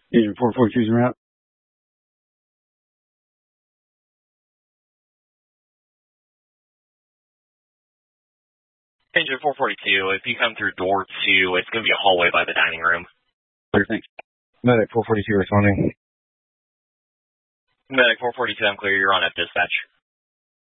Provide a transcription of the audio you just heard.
Agent 442 is route. Agent 442, if you come through door 2, it's going to be a hallway by the dining room. Clear, thanks. Medic 442 responding. Medic 442, I'm clear. You're on at dispatch.